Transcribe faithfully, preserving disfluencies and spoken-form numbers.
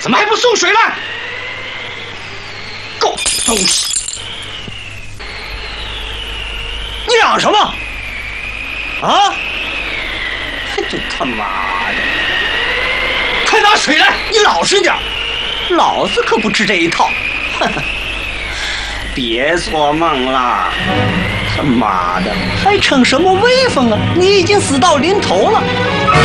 怎么还不送水来？狗东西！你嚷什么？啊！这他妈的！快拿水来！你老实点，老子可不吃这一套。呵呵，别做梦了！他妈的，还逞什么威风啊？你已经死到临头了。